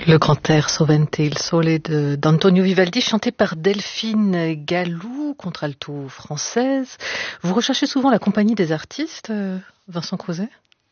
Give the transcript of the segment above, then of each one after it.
Le grand air Sovente il Sole d'Antonio Vivaldi, chanté par Delphine Gallou, contralto française. Vous recherchez souvent la compagnie des artistes, Vincent Crozet?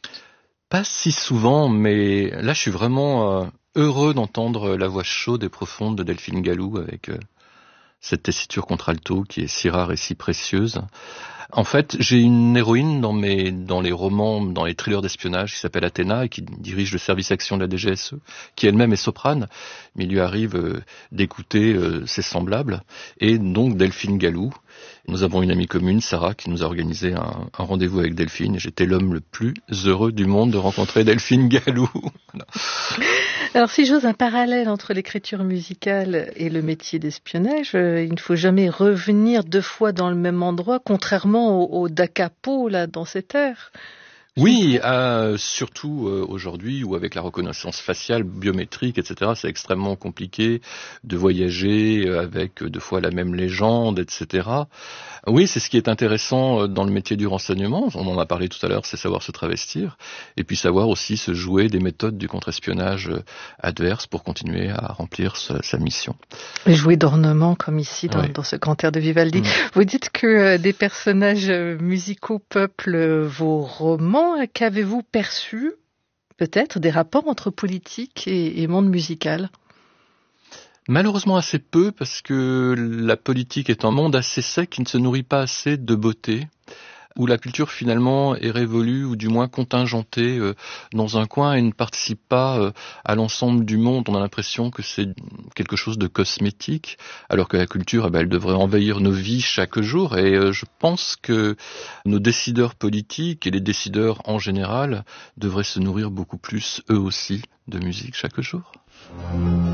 Pas si souvent, mais là je suis vraiment heureux d'entendre la voix chaude et profonde de Delphine Gallou avec cette tessiture contralto qui est si rare et si précieuse. En fait, j'ai une héroïne dans les romans, dans les thrillers d'espionnage qui s'appelle Athéna et qui dirige le service action de la DGSE, qui elle-même est soprane, mais il lui arrive d'écouter ses semblables. Et donc Delphine Gallou. Nous avons une amie commune, Sarah, qui nous a organisé un rendez-vous avec Delphine et j'étais l'homme le plus heureux du monde de rencontrer Delphine Gallou. Voilà. Alors si j'ose un parallèle entre l'écriture musicale et le métier d'espionnage, il ne faut jamais revenir deux fois dans le même endroit, contrairement au da capo là dans cette ère. Oui, surtout aujourd'hui où avec la reconnaissance faciale, biométrique, etc., c'est extrêmement compliqué de voyager avec deux fois la même légende, etc. Oui, c'est ce qui est intéressant dans le métier du renseignement, on en a parlé tout à l'heure, c'est savoir se travestir, et puis savoir aussi se jouer des méthodes du contre-espionnage adverse pour continuer à remplir sa mission. Et jouer d'ornement comme ici dans ce grand air de Vivaldi. Vous dites que des personnages musicaux peuplent vos romans. Qu'avez-vous perçu, peut-être, des rapports entre politique et monde musical ? Malheureusement assez peu, parce que la politique est un monde assez sec qui ne se nourrit pas assez de beauté, où la culture finalement est révolue ou du moins contingentée dans un coin et ne participe pas à l'ensemble du monde. On a l'impression que c'est quelque chose de cosmétique, alors que la culture, elle devrait envahir nos vies chaque jour. Et je pense que nos décideurs politiques et les décideurs en général devraient se nourrir beaucoup plus, eux aussi, de musique chaque jour.